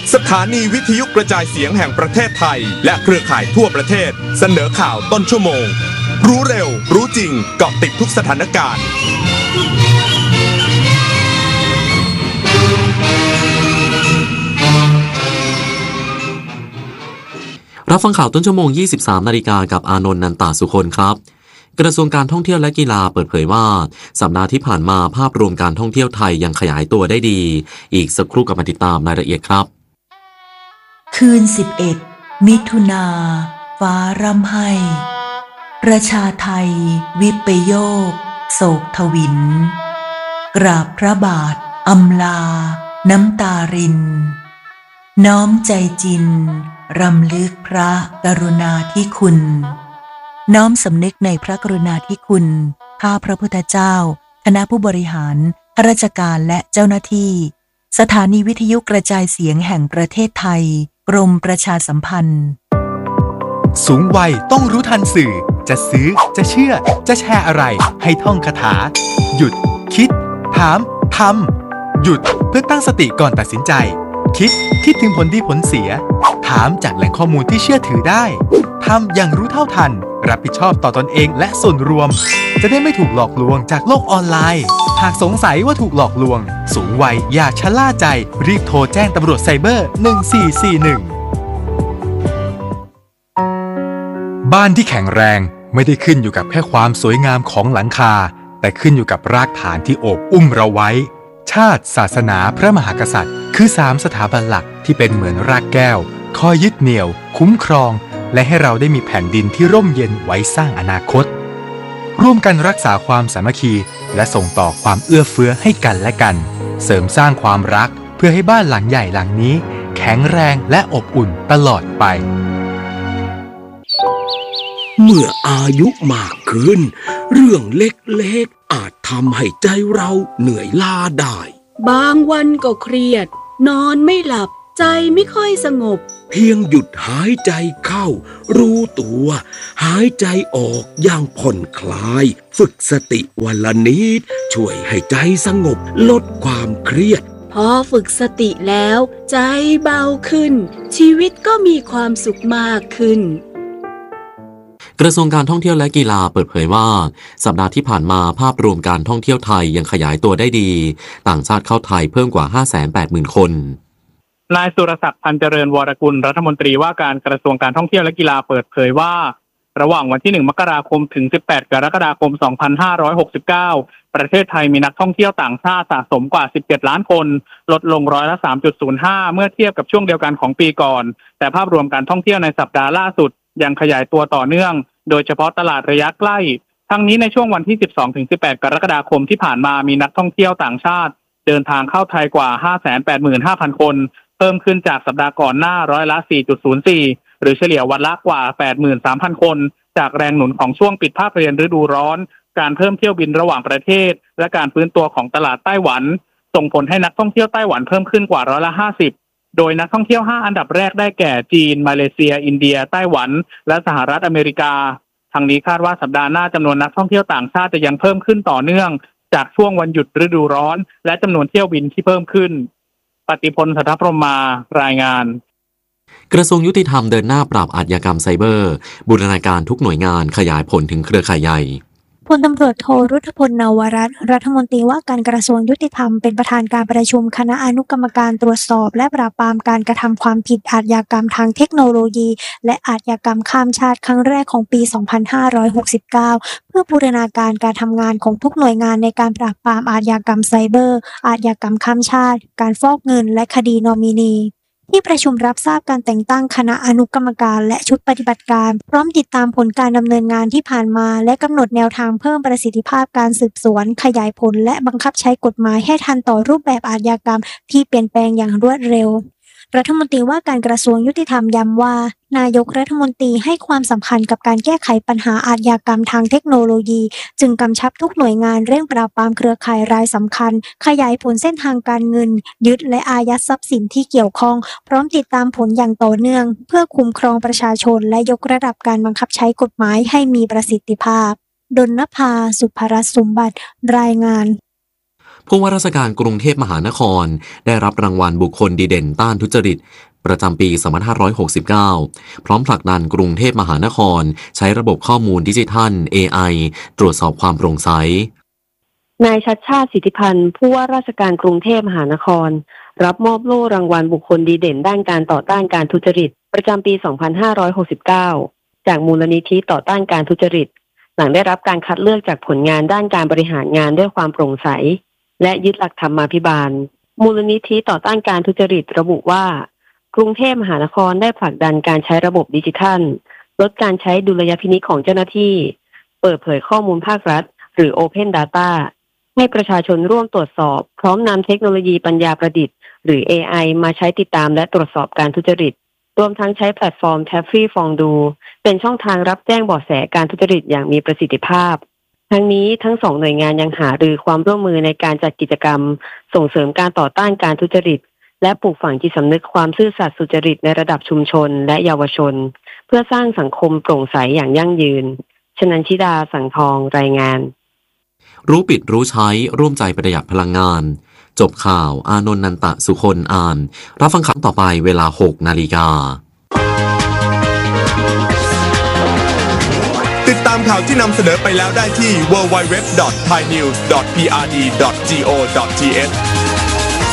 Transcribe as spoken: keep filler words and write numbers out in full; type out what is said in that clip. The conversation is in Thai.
สถานีวิทยุกระจายเสียงแห่งประเทศไทยและเครือข่ายทั่วประเทศเสนอข่าวต้นชั่วโมงรู้เร็วรู้จริงเกาะติดทุกสถานการณ์รับฟังข่าวต้นชั่วโมง ยี่สิบสาม นาฬิกากับอานนท์ นันตาสุคนครับกระทรวงการท่องเที่ยวและกีฬาเปิดเผยว่าสัปดาห์ที่ผ่านมาภาพรวมการท่องเที่ยวไทยยังขยายตัวได้ดีอีกสักครู่กับมาติดตามรายละเอียดครับคืนสิบเอ็ดมิถุนาฟ้าร่ำไห้ประชาไทยวิปโยคโศกทวินกราบพระบาทอำลาน้ำตารินน้อมใจจินรำลึกพระกรุณาธิคุณน้อมสำนึกในพระกรุณาธิคุณข้าพระพุทธเจ้าคณะผู้บริหารข้าราชการและเจ้าหน้าที่สถานีวิทยุกระจายเสียงแห่งประเทศไทยกรมประชาสัมพันธ์สูงวัยต้องรู้ทันสื่อจะซื้อจะเชื่อจะแชร์อะไรให้ท่องคาถาหยุดคิดถามทำหยุดเพื่อตั้งสติก่อนตัดสินใจคิดคิดถึงผลดีผลเสียถามจากแหล่งข้อมูลที่เชื่อถือได้ทำอย่างรู้เท่าทันรับผิดชอบต่อตนเองและส่วนรวมจะได้ไม่ถูกหลอกลวงจากโลกออนไลน์หากสงสัยว่าถูกหลอกลวงสูงวัยอย่าชะล่าใจรีบโทรแจ้งตำรวจไซเบอร์หนึ่งสี่สี่หนึ่งบ้านที่แข็งแรงไม่ได้ขึ้นอยู่กับแค่ความสวยงามของหลังคาแต่ขึ้นอยู่กับรากฐานที่โอบอุ้มเราไว้ชาติศาสนาพระมหากษัตริย์คือสามสถาบันหลักที่เป็นเหมือนรากแก้วคอยยึดเหนี่ยวคุ้มครองและให้เราได้มีแผ่นดินที่ร่มเย็นไว้สร้างอนาคตร่วมกันรักษาความสามัคคีและส่งต่อความเอื้อเฟื้อให้กันและกันเสริมสร้างความรักเพื่อให้บ้านหลังใหญ่หลังนี้แข็งแรงและอบอุ่นตลอดไปเมื่ออายุมากขึ้นเรื่องเล็กๆอาจทำให้ใจเราเหนื่อยล้าได้บางวันก็เครียดนอนไม่หลับใจไม่ค่อยสงบเพียงหยุดหายใจเข้ารู้ตัวหายใจออกอย่างผ่อนคลายฝึกสติวันละนิดช่วยให้ใจสงบลดความเครียดพอฝึกสติแล้วใจเบาขึ้นชีวิตก็มีความสุขมากขึ้นกระทรวงการท่องเที่ยวและกีฬาเปิดเผยว่าสัปดาห์ที่ผ่านมาภาพรวมการท่องเที่ยวไทยยังขยายตัวได้ดีต่างชาติเข้าไทยเพิ่มกว่า ห้าแสนแปดหมื่น คนนายสุรศักดิ์พันเจริญวรกุลรัฐมนตรีว่าการกระทรวงการท่องเที่ยวและกีฬาเปิดเผยว่าระหว่างวันที่หนึ่งมกราคมถึงสิบแปดกรกฎาคมสองพันห้าร้อยหกสิบเก้าประเทศไทยมีนักท่องเที่ยวต่างชาติสะสมกว่าสิบเจ็ดล้านคนลดลงร้อยละ สามจุดศูนย์ห้า เมื่อเทียบกับช่วงเดียวกันของปีก่อนแต่ภาพรวมการท่องเที่ยวในสัปดาห์ล่าสุดยังขยายตัวต่อเนื่องโดยเฉพาะตลาดระยะใกล้ทั้งนี้ในช่วงวันที่ สิบสองถึงสิบแปด กรกฎาคมที่ผ่านมามีนักท่องเที่ยวต่างชาติเดินทางเข้าไทยกว่า ห้าแสนแปดหมื่นห้าพัน คนเพิ่มขึ้นจากสัปดาห์ก่อนหน้าร้อยละ สี่จุดศูนย์สี่ หรือเฉลี่ยวันละกว่า แปดหมื่นสามพัน คนจากแรงหนุนของช่วงปิดภาคเรียนฤดูร้อนการเพิ่มเที่ยวบินระหว่างประเทศและการฟื้นตัวของตลาดไต้หวันส่งผลให้นักท่องเที่ยวไต้หวันเพิ่มขึ้นกว่าร้อยละ ห้าสิบโดยนักท่องเที่ยวห้าอันดับแรกได้แก่จีนมาเลเซียอินเดียไต้หวันและสหรัฐอเมริกาทางนี้คาดว่าสัปดาห์หน้าจำนวนนักท่องเที่ยวต่างชาติจะยังเพิ่มขึ้นต่อเนื่องจากช่วงวันหยุดฤดูร้อนและจำนวนเที่ยวบินที่เพิ่มขึ้นปฏิพล สัทธพรหมารายงานกระทรวงยุติธรรมเดินหน้าปราบอาชญากรรมไซเบอร์บูรณาการทุกหน่วยงานขยายผลถึงเครือข่ายใหญ่พลตำรวจโทรุทธพล นวรัตน์รัฐมนตรีว่าการกระทรวงยุติธรรมเป็นประธานการประชุมคณะอนุกรรมการตรวจสอบและปราบปรามการกระทำความผิดอาชญากรรมทางเทคโนโลยีและอาชญากรรมข้ามชาติครั้งแรกของปี สองพันห้าร้อยหกสิบเก้า เพื่อบูรณาการการทำงานของทุกหน่วยงานในการปราบปรามอาชญากรรมไซเบอร์อาชญากรรมข้ามชาติการฟอกเงินและคดีนอมินีที่ประชุมรับทราบการแต่งตั้งคณะอนุกรรมการและชุดปฏิบัติการพร้อมติดตามผลการดำเนินงานที่ผ่านมาและกำหนดแนวทางเพิ่มประสิทธิภาพการสืบสวนขยายผลและบังคับใช้กฎหมายให้ทันต่อรูปแบบอาชญากรรมที่เปลี่ยนแปลงอย่างรวดเร็วรัฐมนตรีว่าการกระทรวงยุติธรรมย้ำว่านายกรัฐมนตรีให้ความสำคัญกับการแก้ไขปัญหาอาชญากรรมทางเทคโนโลยีจึงกำชับทุกหน่วยงานเร่งปราบปรามเครือข่ายรายสำคัญขยายผลเส้นทางการเงินยึดและอายัดทรัพย์สินที่เกี่ยวข้องพร้อมติดตามผลอย่างต่อเนื่องเพื่อคุ้มครองประชาชนและยกระดับการบังคับใช้กฎหมายให้มีประสิทธิภาพดลนภา สุภรัตน์สมบัติรายงานผู้ว่าราชการกรุงเทพมหานครได้รับรางวัลบุคคลดีเด่นต้านทุจริตประจำปี สองพันห้าร้อยหกสิบเก้า พร้อมผลักดันกรุงเทพมหานครใช้ระบบข้อมูลดิจิทัล เอ ไอ ตรวจสอบความโปร่งใสนายชัชชาติสิทธิพันธ์ผู้ว่าราชการกรุงเทพมหานครรับมอบโล่รางวัลบุคคลดีเด่นด้านการต่อต้านการทุจริตประจำปี สองพันห้าร้อยหกสิบเก้า จากมูลนิธิต่อต้านการทุจริตหลังได้รับการคัดเลือกจากผลงานด้านการบริหารงานด้วยความโปร่งใสและยึดหลักธรรมาภิบาลมูลนิธิต่อต้านการทุจริตระบุว่ากรุงเทพมหานครได้ผลักดันการใช้ระบบดิจิทัลลดการใช้ดุลยพินิจของเจ้าหน้าที่เปิดเผยข้อมูลภาครัฐหรือ Open Data ให้ประชาชนร่วมตรวจสอบพร้อมนำเทคโนโลยีปัญญาประดิษฐ์หรือ เอ ไอ มาใช้ติดตามและตรวจสอบการทุจริตรวมทั้งใช้แพลตฟอร์ม Taffy ฟองดูเป็นช่องทางรับแจ้งเบาะแสการทุจริตอย่างมีประสิทธิภาพทั้งนี้ทั้งสองหน่วยงานยังหารือความร่วมมือในการจัดกิจกรรมส่งเสริมการต่อต้านการทุจริตและปลูกฝังจิตสำนึกความซื่อสัตย์สุจริตในระดับชุมชนและเยาวชนเพื่อสร้างสังคมโปร่งใสอย่างยั่งยืนชนันชิดาสังทองรายงานรู้ปิดรู้ใช้ร่วมใจประหยัดพลังงานจบข่าวอานนท์นันตะสุคนอ่านรับฟังคำต่อไปเวลา หกนาฬิกาติดตามข่าวที่นำเสนอไปแล้วได้ที่ ดับเบิลยู ดับเบิลยู ดับเบิลยู ดอท ไทยนิวส์ ดอท พี อาร์ ดี ดอท จี โอ ดอท ที เอช